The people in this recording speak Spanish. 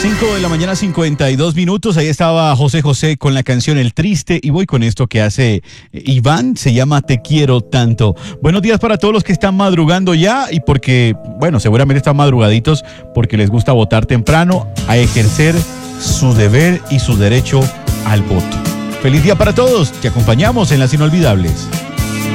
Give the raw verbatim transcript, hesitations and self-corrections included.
cinco de la mañana, cincuenta y dos minutos. Ahí estaba José José con la canción El Triste. Y voy con esto que hace Iván. Se llama Te Quiero Tanto. Buenos días para todos los que están madrugando ya. Y porque, bueno, seguramente están madrugaditos porque les gusta votar temprano, a ejercer su deber y su derecho al voto. Feliz día para todos. Te acompañamos en Las Inolvidables.